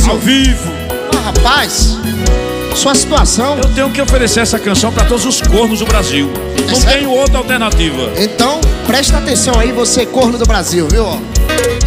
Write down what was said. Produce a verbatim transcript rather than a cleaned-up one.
Brasil. Ao vivo. Ah, rapaz, sua situação. Eu tenho que oferecer essa canção pra todos os cornos do Brasil. É Não sério? tenho outra alternativa. Então, presta atenção aí, você corno do Brasil, viu?